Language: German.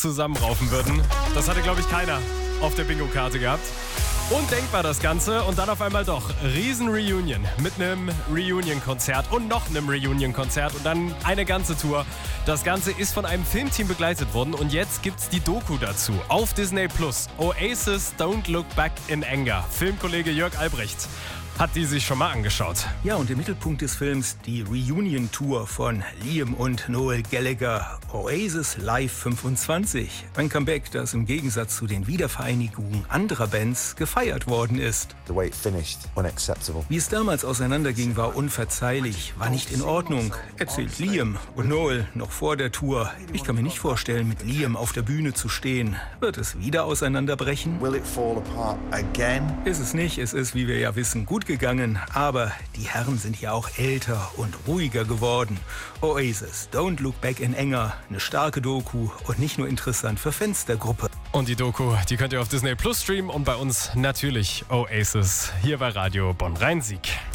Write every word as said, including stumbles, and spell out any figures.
zusammenraufen würden. Das hatte, glaube ich, keiner auf der Bingo-Karte gehabt. Undenkbar das Ganze und dann auf einmal doch Riesen-Reunion mit einem Reunion-Konzert und noch einem Reunion-Konzert und dann eine ganze Tour. Das Ganze ist von einem Filmteam begleitet worden und jetzt gibt's die Doku dazu auf Disney Plus. Oasis Don't Look Back in Anger. Filmkollege Jörg Albrecht hat die sich schon mal angeschaut. Ja, und im Mittelpunkt des Films die Reunion-Tour von Liam und Noel Gallagher. Oasis Live fünfundzwanzig. Ein Comeback, das im Gegensatz zu den Wiedervereinigungen anderer Bands gefeiert worden ist. The way it finished, unacceptable. Wie es damals auseinanderging, war unverzeihlich, war nicht in Ordnung, erzählt Liam und Noel noch vor der Tour. Ich kann mir nicht vorstellen, mit Liam auf der Bühne zu stehen. Wird es wieder auseinanderbrechen? Will it fall apart again? Ist es nicht, es ist, wie wir ja wissen, gut gegangen, aber die Herren sind ja auch älter und ruhiger geworden. Oasis, Don't Look Back in Anger, eine starke Doku und nicht nur interessant für Fans der Gruppe. Und die Doku, die könnt ihr auf Disney Plus streamen und bei uns natürlich Oasis hier bei Radio Bonn-Rhein-Sieg.